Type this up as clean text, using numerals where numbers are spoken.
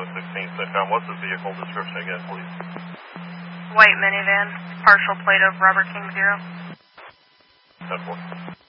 16.com. What's the vehicle description again, please? White minivan, partial plate of Robert King 0. 10-4.